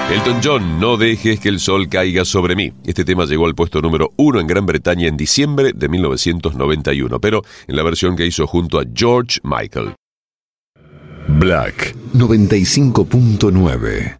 Elton John, no dejes que el sol caiga sobre mí. Este tema llegó al puesto número 1 en Gran Bretaña en diciembre de 1991, pero en la versión que hizo junto a George Michael. Black 95.9